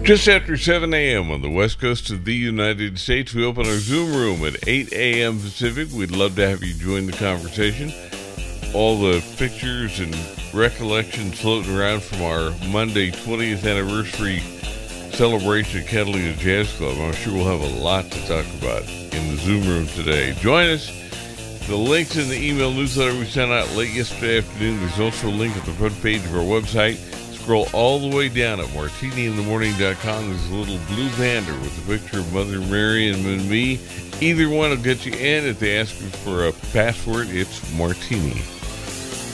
Just after 7 a.m. on the west coast of the United States, we open our Zoom room at 8 a.m. Pacific. We'd love to have you join the conversation. All the pictures and recollections floating around from our Monday 20th anniversary celebration at Catalina Jazz Club. I'm sure we'll have a lot to talk about in the Zoom room today. Join us. The link's in the email newsletter we sent out late yesterday afternoon. There's also a link at the front page of our website. Scroll all the way down at martiniinthemorning.com. There's a little blue banner with a picture of Mother Mary and me. Either one will get you in. If they ask you for a password, it's Martini.